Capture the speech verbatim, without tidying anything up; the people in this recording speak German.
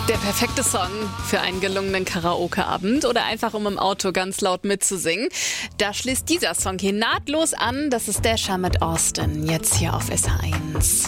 Der perfekte Song für einen gelungenen Karaoke-Abend oder einfach um im Auto ganz laut mitzusingen. Da schließt dieser Song hier nahtlos an. Das ist der Desha mit Austin, jetzt hier auf S H eins.